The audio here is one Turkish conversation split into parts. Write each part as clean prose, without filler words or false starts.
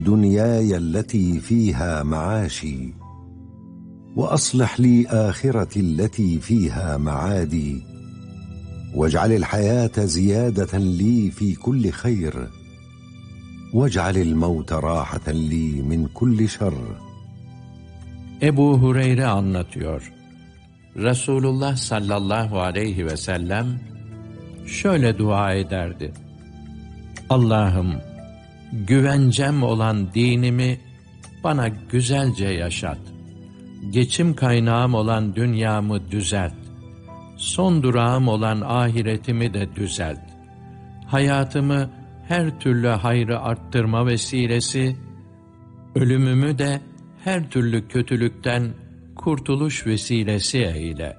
دنياي التي فيها معاشي، وأصلح لي آخرتي التي فيها معادي، واجعل الحياة زيادة لي في كل خير، واجعل الموت راحة لي من كل şer. Ebu Hureyre anlatıyor. Resulullah sallallahu aleyhi ve sellem şöyle dua ederdi: Allah'ım, güvencem olan dinimi bana güzelce yaşat. Geçim kaynağım olan dünyamı düzelt. Son durağım olan ahiretimi de düzelt. Hayatımı her türlü hayrı arttırma vesilesi, ölümümü de her türlü kötülükten kurtuluş vesilesi eyle.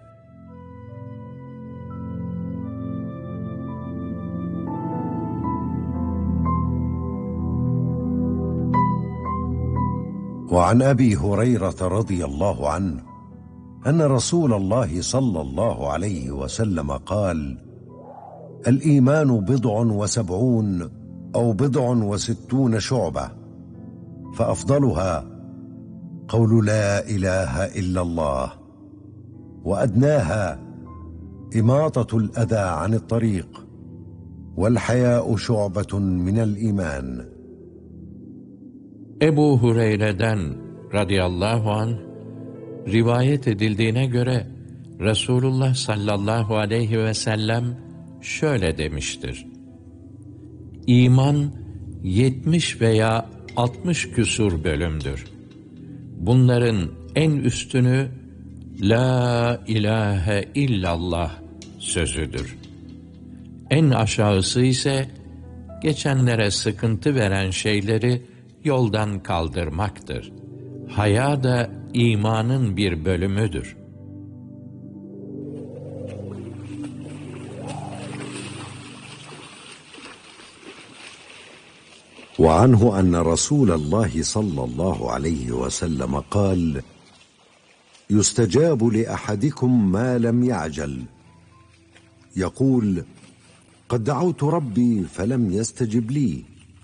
وعن أبي هريرة رضي الله عنه أن رسول الله صلى الله عليه وسلم قال: الإيمان بضع وسبعون أو بضع وستون شعبة، فأفضلها قول لا إله إلا الله، وأدناها إماطة الأذى عن الطريق، والحياء شعبة من الإيمان. Ebu Hureyre'den radıyallahu anh rivayet edildiğine göre Resulullah sallallahu aleyhi ve sellem şöyle demiştir: İman 70 veya 60 küsur bölümdür. Bunların en üstünü La ilahe illallah sözüdür. En aşağısı ise geçenlere sıkıntı veren şeyleri yoldan kaldırmaktır. Haya da imanın bir bölümüdür. وعنه أن رسول الله صلى الله عليه وسلم قال: يستجاب لأحدكم ما لم يعجل، يقول: قد دعوت ربي فلم يستجب لي.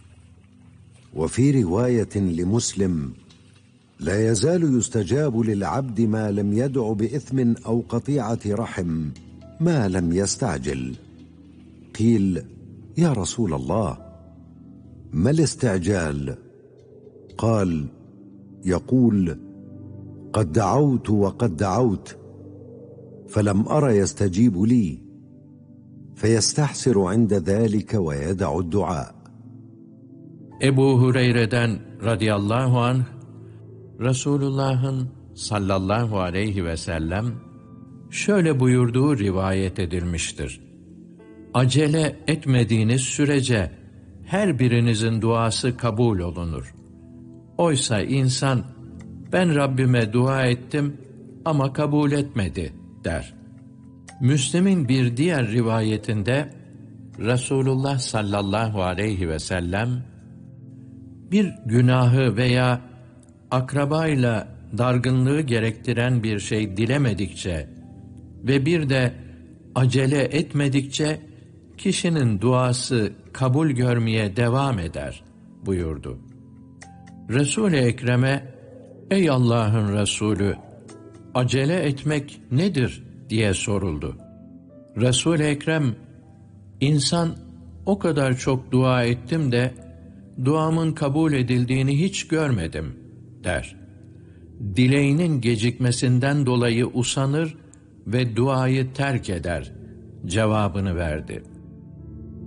وفي رواية لمسلم: لا يزال يستجاب للعبد ما لم يدع بإثم أو قطيعة رحم ما لم يستعجل. قيل: يا رسول الله، ما الاستعجال؟ قال: يقول: قد دعوت وقد دعوت فلم أر يستجيب لي، فيستحسر عند ذلك ويدع الدعاء. Ebu Hureyre'den radıyallahu anh, Resulullah'ın sallallahu aleyhi ve sellem şöyle buyurduğu rivayet edilmiştir: Acele etmediğiniz sürece her birinizin duası kabul olunur. Oysa insan, ben Rabbime dua ettim ama kabul etmedi der. Müslim'in bir diğer rivayetinde Resulullah sallallahu aleyhi ve sellem, bir günahı veya akrabayla dargınlığı gerektiren bir şey dilemedikçe ve bir de acele etmedikçe kişinin duası kabul görmeye devam eder buyurdu. Resul-i Ekrem'e, ey Allah'ın Resulü, acele etmek nedir diye soruldu. Resul-i Ekrem, insan o kadar çok dua ettim de duamın kabul edildiğini hiç görmedim der. Dileğinin gecikmesinden dolayı usanır ve duayı terk eder cevabını verdi.